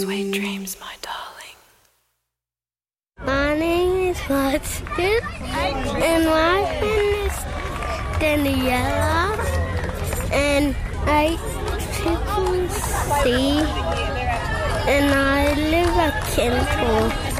Sweet dreams, my darling. My name is Martin, and my friend is Daniela, and I people see, and I live at Kenpo.